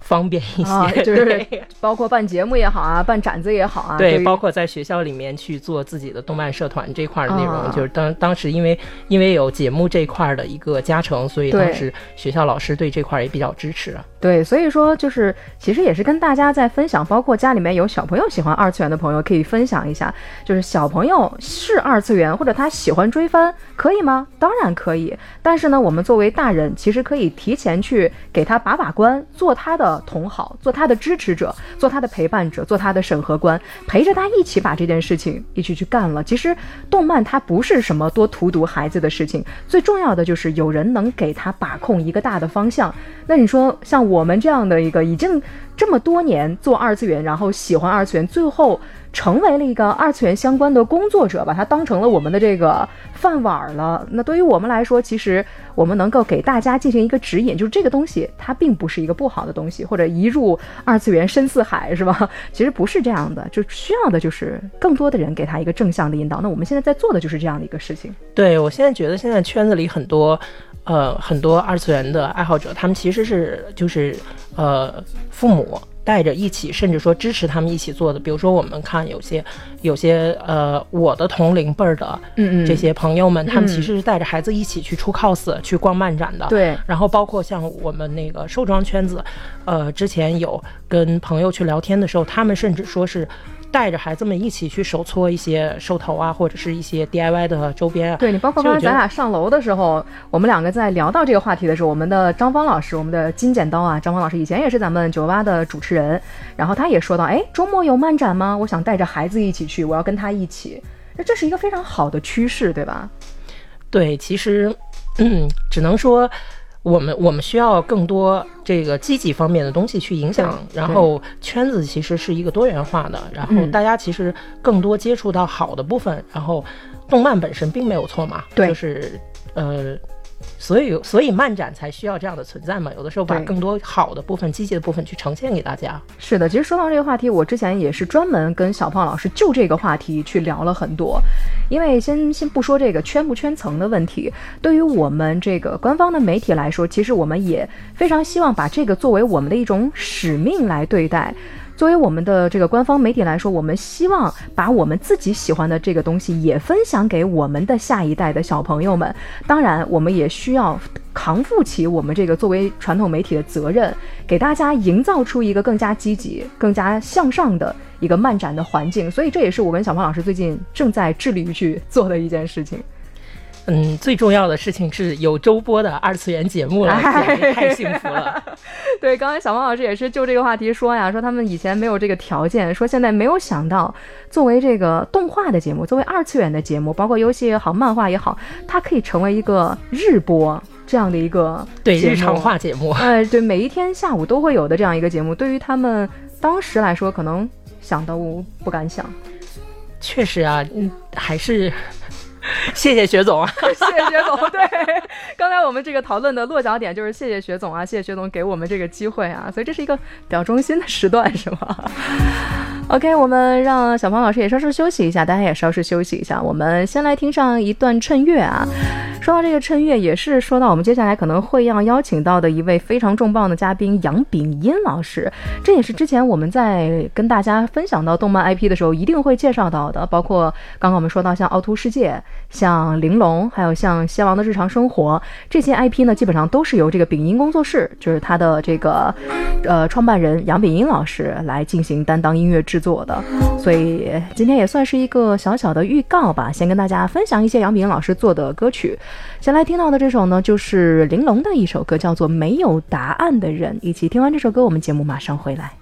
方便一些， 就是包括办节目也好啊，办展子也好啊， 对，包括在学校里面去做自己的动漫社团这块的内容，就是当时因为有节目这块的一个加成，所以当时学校老师对这块也比较支持。 对，所以说就是其实也是跟大家在分享，包括家里面有小朋友喜欢二次元的朋友可以分享一下，就是小朋友是二次元或者他喜欢追番可以吗？当然可以，但是呢我们作为大人其实可以提前去给他把关，做他的同好，做他的支持者，做他的陪伴者，做他的审核官，陪着他一起把这件事情一起去干了。其实动漫它不是什么多荼毒孩子的事情，最重要的就是有人能给他把控一个大的方向。那你说像我们这样的一个已经这么多年做二次元，然后喜欢二次元，最后成为了一个二次元相关的工作者，把它当成了我们的这个饭碗了。那对于我们来说，其实我们能够给大家进行一个指引，就是这个东西它并不是一个不好的东西，或者一入二次元深似海，是吧？其实不是这样的，就需要的就是更多的人给他一个正向的引导。那我们现在在做的就是这样的一个事情。 对，我现在觉得现在圈子里很多二次元的爱好者，他们其实是就是父母带着一起，甚至说支持他们一起做的。比如说我们看有些我的同龄辈的这些朋友们，他们其实是带着孩子一起去出 cos 去逛漫展的。 对， 然后包括像我们那个兽装圈子，之前有跟朋友去聊天的时候，他们甚至说是带着孩子们一起去手搓一些兽头啊，或者是一些 DIY 的周边啊。 对，你包括刚才咱俩上楼的时候，我们两个在聊到这个话题的时候，我们的张芳老师，我们的金剪刀啊，张芳老师以前也是咱们98的主持人，然后他也说到，哎，周末有漫展吗？我想带着孩子一起去，我要跟他一起。这是一个非常好的趋势，对吧？ 对，其实只能说我们需要更多这个积极方面的东西去影响，然后圈子其实是一个多元化的，然后大家其实更多接触到好的部分，然后动漫本身并没有错嘛， 对， 就是所以漫展才需要这样的存在嘛，有的时候把更多好的部分积极的部分去呈现给大家。 是的，其实说到这个话题，我之前也是专门跟小胖老师就这个话题去聊了很多。因为先不说这个圈不圈层的问题，对于我们这个官方的媒体来说，其实我们也非常希望把这个作为我们的一种使命来对待。作为我们的这个官方媒体来说，我们希望把我们自己喜欢的这个东西也分享给我们的下一代的小朋友们。当然我们也需要扛负起我们这个作为传统媒体的责任，给大家营造出一个更加积极更加向上的一个漫展的环境。所以这也是我跟小胖老师最近正在致力于去做的一件事情。 最重要的事情是有周播的二次元节目了，太幸福了。 对，刚才小王老师也是就这个话题说呀，说他们以前没有这个条件，说现在没有想到作为这个动画的节目，作为二次元的节目，包括游戏也好漫画也好，它可以成为一个日播这样的一个对日常化节目， 对，每一天下午都会有的这样一个节目，对于他们当时来说可能想都不敢想。 确实啊，还是谢谢薛总啊， 谢谢薛总。对，刚才我们这个讨论的落脚点就是谢谢薛总啊，谢谢薛总给我们这个机会啊，所以这是一个比较中心的时段，是吗？OK， 我们让小胖老师也稍事休息一下，大家也稍事休息一下。我们先来听上一段衬乐啊。说到这个衬乐，也是说到我们接下来可能会要邀请到的一位非常重磅的嘉宾杨秉殷老师。这也是之前我们在跟大家分享到动漫 IP 的时候一定会介绍到的，包括刚刚我们说到像奥图世界、像玲珑，还有像仙王的日常生活，这些 IP 呢基本上都是由这个秉殷工作室，就是他的这个创办人杨秉殷老师来进行担当音乐制作的。所以今天也算是一个小小的预告吧，先跟大家分享一些杨秉殷老师做的歌曲。先来听到的这首呢就是玲珑的一首歌，叫做没有答案的人。一起听完这首歌，我们节目马上回来。